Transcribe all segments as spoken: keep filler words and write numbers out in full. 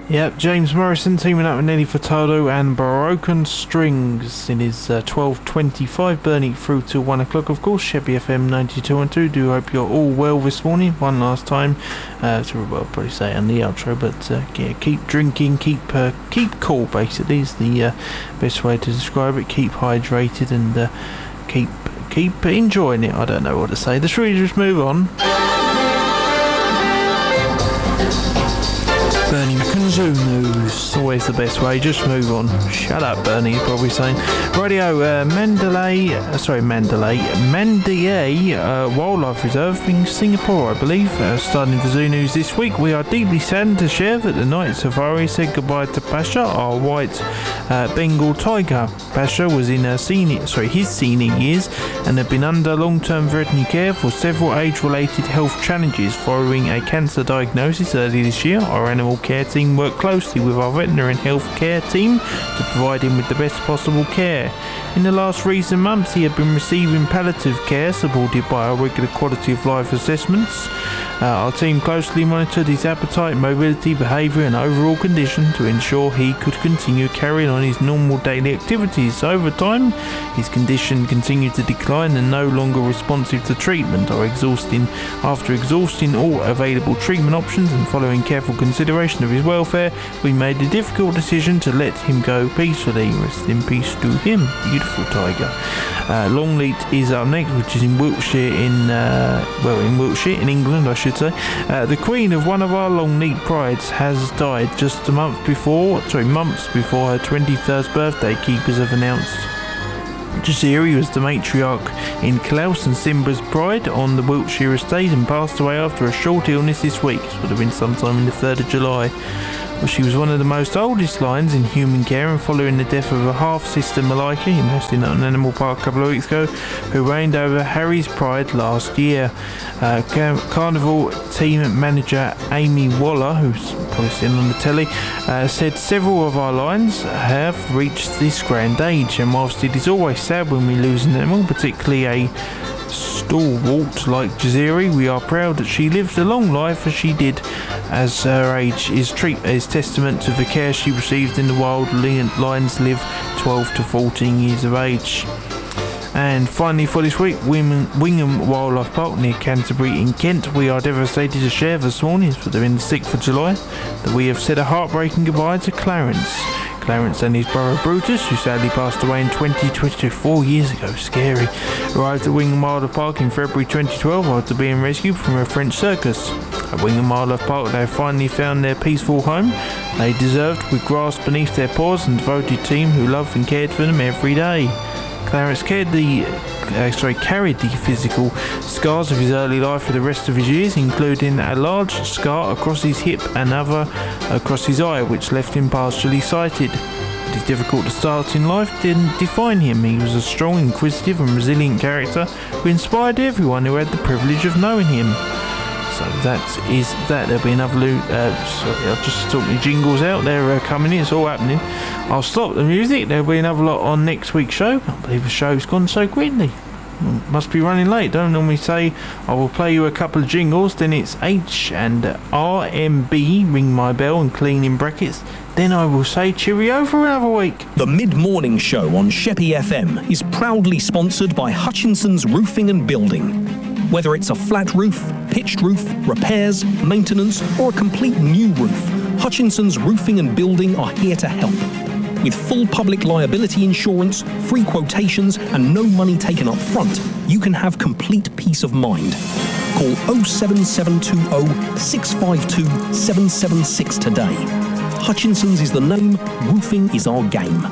Yep, James Morrison teaming up with Nelly Furtado and Broken Strings in his uh, twelve twenty-five, burning through till one o'clock, of course. Sheppy F M ninety-two point two. Do hope you're all well this morning. One last time, uh, to well, I'll probably say on the outro, but uh, yeah, keep drinking, keep uh, keep cool, basically, is the uh, best way to describe it. Keep hydrated and uh, keep keep enjoying it. I don't know what to say. Let's really just move on. Bernie McKenzie news. Always the best way. Just move on. Shut up, Bernie. You're probably saying. Radio uh, Mandalay. Uh, sorry, Mandalay. Mandalay uh, Wildlife Reserve in Singapore, I believe. Uh, starting the zoo news this week. We are deeply saddened to share that the night safari said goodbye to Pasha, our white uh, Bengal tiger. Pasha was in her senior, sorry, his senior years and had been under long-term veterinary care for several age-related health challenges. Following a cancer diagnosis early this year, our animal care team worked closely with our veterinary and health care team to provide him with the best possible care. In the last recent months, he had been receiving palliative care supported by our regular quality of life assessments. Uh, our team closely monitored his appetite, mobility, behaviour and overall condition to ensure he could continue carrying on his normal daily activities. Over time, his condition continued to decline and no longer responsive to treatment or exhausting. After exhausting all available treatment options and following careful consideration of his welfare, we made the difficult decision to let him go peacefully. Rest in peace to him, beautiful tiger. Uh, Longleat is up next, which is in Wiltshire, in uh, well, in Wiltshire, in England, I should say. Uh, the queen of one of our Longleat prides has died just a month before, sorry, months before her twenty-first birthday. Keepers have announced. Jaziri was the matriarch in Klaus and Simba's pride on the Wiltshire estate and passed away after a short illness this week. This would have been sometime in the third of July. Well, she was one of the most oldest lions in human care, and following the death of her half-sister Malika, you must have seen that on Animal Park a couple of weeks ago, who reigned over Harry's pride last year. Uh, Car- Carnival team manager Amy Waller, who's probably seen on the telly, uh, said several of our lions have reached this grand age, and whilst it is always sad when we lose an animal, particularly a stalwart like Jaziri, we are proud that she lived a long life as she did, as her age is treat is testament to the care she received in the wild. Lions live twelve to fourteen years of age. And finally for this week, Wingham Wildlife Park near Canterbury in Kent. We are devastated to share this morning, for they're in the sixth of July, that we have said a heartbreaking goodbye to Clarence. Clarence and his brother Brutus, who sadly passed away in twenty twenty, four years ago, scary, arrived at Wingham Wildlife Park in February twenty twelve after being rescued from a French circus. At Wingham Wildlife Park, they have finally found their peaceful home they deserved, with grass beneath their paws and a devoted team who loved and cared for them every day. Clarence cared the, uh, sorry, carried the physical scars of his early life for the rest of his years, including a large scar across his hip and another across his eye, which left him partially sighted. But his difficult start in life didn't define him. He was a strong, inquisitive and resilient character who inspired everyone who had the privilege of knowing him. So that is that. There'll be another loot. Uh, sorry, I've just sorted my jingles out. They're uh, coming in. It's all happening. I'll stop the music. There'll be another lot on next week's show. I can't believe the show's gone so quickly. Must be running late. Don't normally say I will play you a couple of jingles. Then it's H and R M B, ring my bell and clean in brackets. Then I will say cheerio for another week. The mid-morning show on Sheppy F M is proudly sponsored by Hutchinson's Roofing and Building. Whether it's a flat roof, pitched roof, repairs, maintenance, or a complete new roof, Hutchinson's Roofing and Building are here to help. With full public liability insurance, free quotations, and no money taken up front, you can have complete peace of mind. Call oh seven seven two oh, six five two, seven seven six today. Hutchinson's is the name, roofing is our game.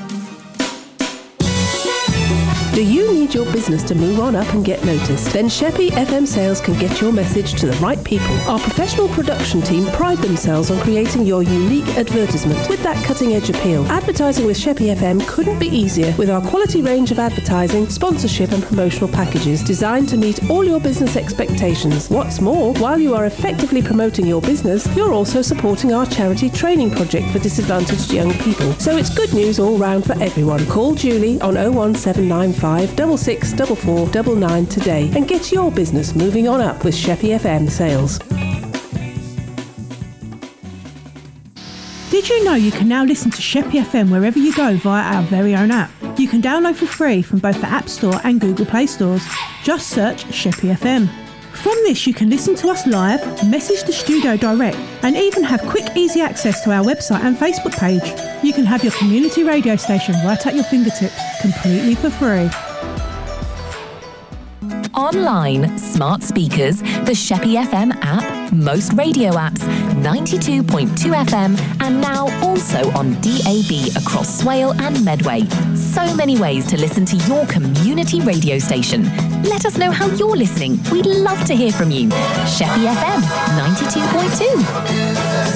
Do you need your business to move on up and get noticed? Then Sheppy F M Sales can get your message to the right people. Our professional production team pride themselves on creating your unique advertisement with that cutting-edge appeal. Advertising with Sheppy F M couldn't be easier with our quality range of advertising, sponsorship and promotional packages designed to meet all your business expectations. What's more, while you are effectively promoting your business, you're also supporting our charity training project for disadvantaged young people. So it's good news all round for everyone. Call Julie on oh one seven nine five double six double four double nine today and get your business moving on up with Sheppy F M Sales. Did you know you can now listen to Sheppy F M wherever you go via our very own app? You can download for free from both the App Store and Google Play stores. Just search Sheppy F M. From this, you can listen to us live, message the studio direct, and even have quick, easy access to our website and Facebook page. You can have your community radio station right at your fingertips, completely for free. Online, smart speakers, the Sheppy F M app, most radio apps, ninety-two point two F M, and now also on D A B across Swale and Medway. So many ways to listen to your community radio station. Let us know how you're listening. We'd love to hear from you. Sheppy F M, ninety-two point two.